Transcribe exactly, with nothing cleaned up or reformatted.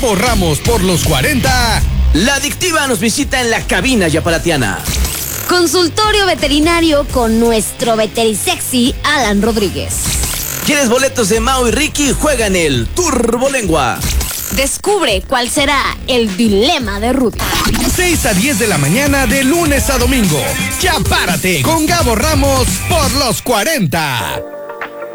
Gabo Ramos por los cuarenta. La adictiva nos visita en la cabina yapalatiana. Consultorio veterinario con nuestro veterisexy Alan Rodríguez. ¿Quieres boletos de Mau y Ricky? Juega en el Turbolengua. Descubre cuál será el dilema de Rudy. seis a diez de la mañana de lunes a domingo. Ya párate con Gabo Ramos por los cuarenta.